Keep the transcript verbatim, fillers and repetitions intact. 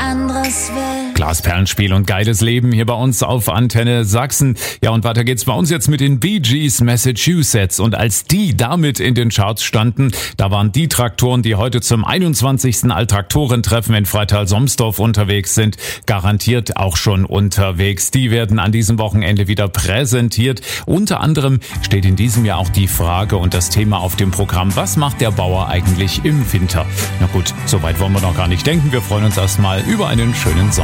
anderes will. Glasperlenspiel und geiles Leben hier bei uns auf Antenne Sachsen. Ja, und weiter geht's bei uns jetzt mit den Bee Gees Massachusetts. Und als die damit in den Charts standen, da waren die Traktoren, die heute zum einundzwanzigsten Alltraktorentreffen in Freital-Somsdorf unterwegs sind, garantiert auch schon unterwegs. Die werden an diesem Wochenende wieder präsentiert. Unter anderem steht in diesem Jahr auch die Frage und das Thema auf dem Programm: Was macht der Bauer eigentlich im Winter? Na gut, so weit wollen wir noch gar nicht denken. Wir freuen uns erstmal über einen schönen Sommer.